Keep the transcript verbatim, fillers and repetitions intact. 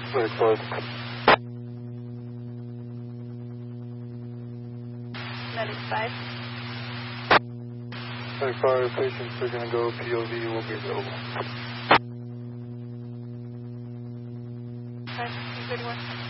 Very close. Medic five. Very far, patients are going to go, P O V will be available. Five, good one.